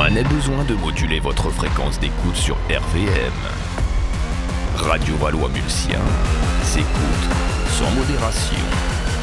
N'est besoin de moduler votre fréquence d'écoute sur RVM. Radio Valois-Mulsien s'écoute sans modération.